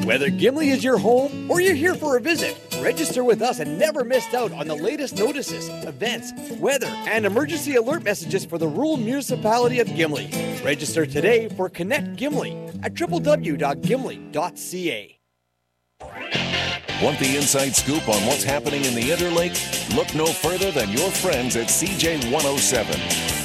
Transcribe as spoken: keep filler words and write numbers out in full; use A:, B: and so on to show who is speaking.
A: Whether Gimli is your home or you're here for a visit, register with us and never miss out on the latest notices, events, weather, and emergency alert messages for the rural municipality of Gimli. Register today for Connect Gimli at w w w dot gimli dot c a.
B: Want the inside scoop on what's happening in the Interlake? Look no further than your friends at C J one oh seven.